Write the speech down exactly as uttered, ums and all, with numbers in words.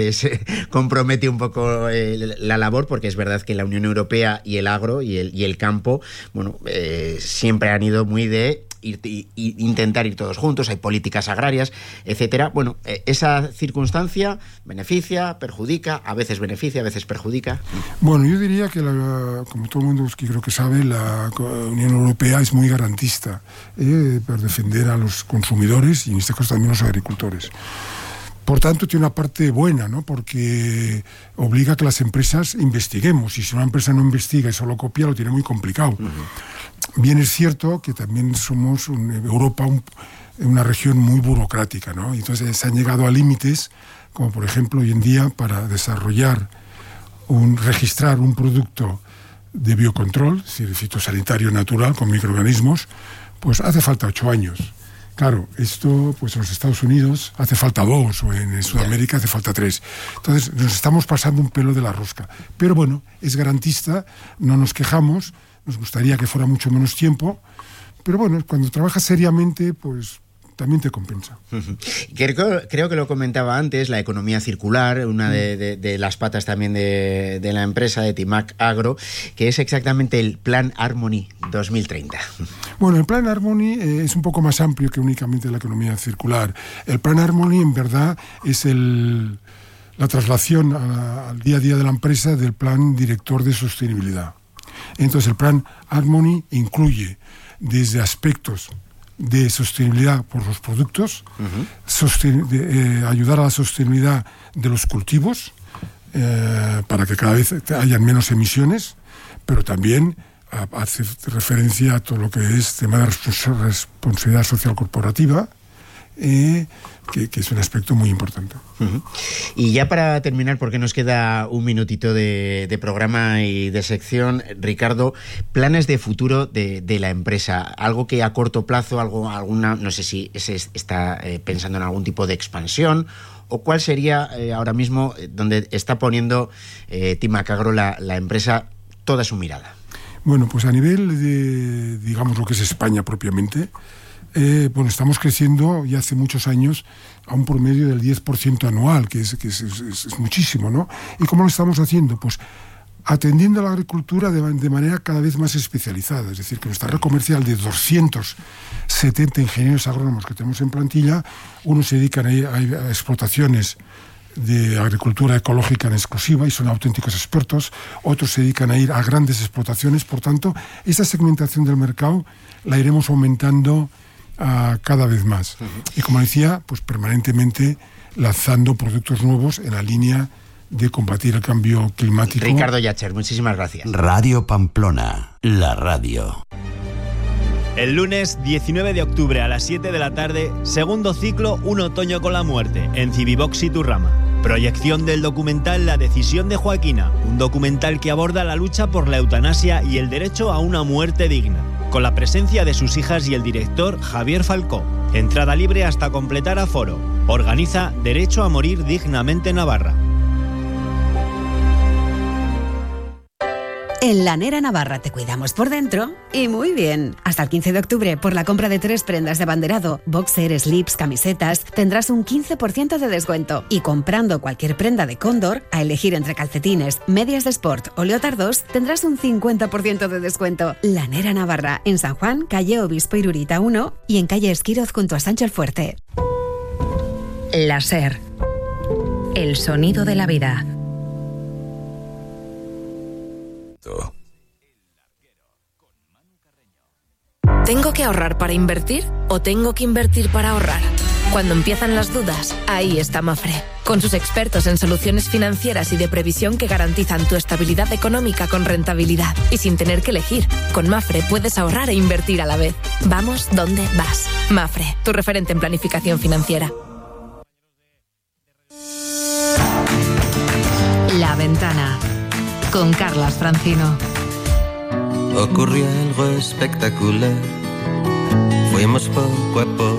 se compromete un poco eh, la labor, porque es verdad que la Unión Europea y el agro y el, y el campo, bueno, eh, siempre han ido muy de ir, y, y intentar ir todos juntos, hay políticas agrarias, etcétera. Bueno, eh, esa circunstancia beneficia, perjudica, a veces beneficia, a veces perjudica. Bueno, yo diría que, la, como todo el mundo que creo que sabe, la Unión Europea es muy garantista eh, para defender a los consumidores y en este caso también a los agricultores. Por tanto, tiene una parte buena, ¿no? Porque obliga a que las empresas investiguemos, y si una empresa no investiga y solo copia, lo tiene muy complicado. Uh-huh. Bien es cierto que también somos un, Europa un, una región muy burocrática, ¿no? Y entonces se han llegado a límites, como por ejemplo hoy en día para desarrollar, un, registrar un producto de biocontrol, es decir, fitosanitario natural con microorganismos, pues hace falta ocho años. Claro, esto pues en los Estados Unidos hace falta dos, o en Sudamérica hace falta tres. Entonces nos estamos pasando un pelo de la rosca. Pero bueno, es garantista, no nos quejamos, nos gustaría que fuera mucho menos tiempo, pero bueno, cuando trabajas seriamente, pues también te compensa. Uh-huh. Creo, creo que lo comentaba antes, la economía circular, una uh-huh. de, de, de las patas también de, de la empresa, de Timac Agro, que es exactamente el Plan Harmony dos mil treinta. Bueno, el Plan Harmony eh, es un poco más amplio que únicamente la economía circular. El Plan Harmony, en verdad, es el, la traslación a, al día a día de la empresa del Plan Director de Sostenibilidad. Entonces, el Plan Harmony incluye desde aspectos de sostenibilidad por los productos, uh-huh. sosten- de, eh, ayudar a la sostenibilidad de los cultivos, eh, para que cada vez hayan menos emisiones, pero también a, hace referencia a todo lo que es tema de responsabilidad social corporativa, eh, que, que es un aspecto muy importante. Uh-huh. Y ya para terminar, porque nos queda un minutito de, de programa y de sección, Ricardo, planes de futuro de, de la empresa, algo que a corto plazo, algo, alguna, no sé si se está eh, pensando en algún tipo de expansión, o cuál sería eh, ahora mismo eh, donde está poniendo eh, Timac Agro, la, la empresa, toda su mirada. Bueno, pues a nivel de, digamos, lo que es España propiamente, Eh, bueno, estamos creciendo ya hace muchos años a un promedio del diez por ciento anual, que es, que es, es, es muchísimo, ¿no? ¿Y cómo lo estamos haciendo? Pues atendiendo a la agricultura de, de manera cada vez más especializada, es decir, que nuestra red comercial de doscientos setenta ingenieros agrónomos que tenemos en plantilla, unos se dedican a, a, a explotaciones de agricultura ecológica en exclusiva y son auténticos expertos, otros se dedican a ir a grandes explotaciones. Por tanto, esa segmentación del mercado la iremos aumentando Uh, cada vez más. Uh-huh. Y como decía, pues permanentemente lanzando productos nuevos en la línea de combatir el cambio climático. Ricardo Yacher, muchísimas gracias. Radio Pamplona, la radio. El lunes diecinueve de octubre a las siete de la tarde, segundo ciclo Un otoño con la muerte, en Civivox Iturrama. Proyección del documental La decisión de Joaquina, un documental que aborda la lucha por la eutanasia y el derecho a una muerte digna, con la presencia de sus hijas y el director Javier Falcó. Entrada libre hasta completar aforo. Organiza Derecho a Morir Dignamente Navarra. En Lanera Navarra te cuidamos por dentro y muy bien. Hasta el quince de octubre, por la compra de tres prendas de abanderado, boxer, slips, camisetas, tendrás un quince por ciento de descuento. Y comprando cualquier prenda de Cóndor, a elegir entre calcetines, medias de sport o leotardos, tendrás un cincuenta por ciento de descuento. Lanera Navarra, en San Juan, calle Obispo Irurita uno y en calle Esquiroz junto a Sancho el Fuerte. La SER. El sonido de la vida. ¿Tengo que ahorrar para invertir o tengo que invertir para ahorrar? Cuando empiezan las dudas, ahí está Mafre, con sus expertos en soluciones financieras y de previsión que garantizan tu estabilidad económica con rentabilidad y sin tener que elegir. Con Mafre puedes ahorrar e invertir a la vez. Vamos donde vas. Mafre, tu referente en planificación financiera. La Ventana, con Carlas Francino. Ocurrió algo espectacular. Fuimos poco a poco